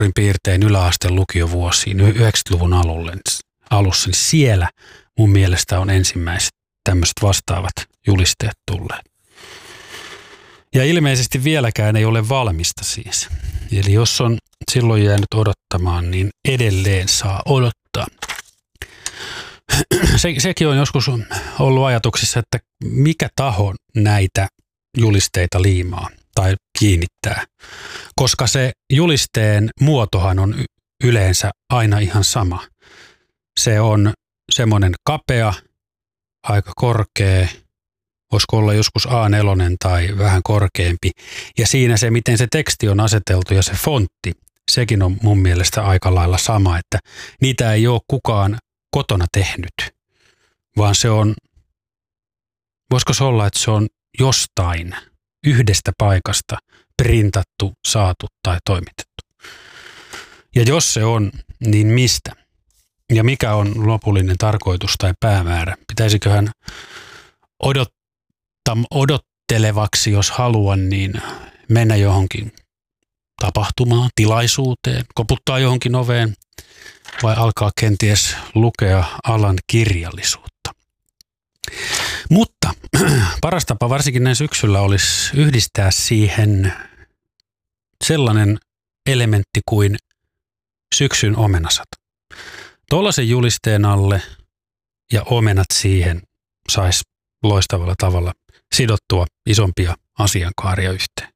piirtein yläasteen lukiovuosiin 90-luvun alussa, niin siellä mun mielestä on ensimmäiset tämmöiset vastaavat julisteet tulleet. Ja ilmeisesti vieläkään ei ole valmista siis. Eli jos on silloin jäänyt odottamaan, niin edelleen saa odottaa. Sekin on joskus ollut ajatuksissa, että mikä taho näitä julisteita liimaa tai kiinnittää. Koska se julisteen muotohan on yleensä aina ihan sama. Se on semmoinen kapea, aika korkea, voisiko olla joskus A4 tai vähän korkeampi. Ja siinä se, miten se teksti on aseteltu ja se fontti, sekin on mun mielestä aika lailla sama, että niitä ei ole kukaan kotona tehnyt, vaan se on, voisiko se olla, että se on jostain yhdestä paikasta printattu, saatu tai toimitettu. Ja jos se on, niin mistä? Ja mikä on lopullinen tarkoitus tai päämäärä? Pitäisiköhän odottelevaksi, jos haluan, niin mennä johonkin tapahtumaan, tilaisuuteen, koputtaa johonkin oveen vai alkaa kenties lukea alan kirjallisuutta. Mutta paras tapa varsinkin näin syksyllä olisi yhdistää siihen sellainen elementti kuin syksyn omenasat. Tuollaisen julisteen alle ja omenat siihen saisi loistavalla tavalla sidottua isompia asiankaaria yhteen.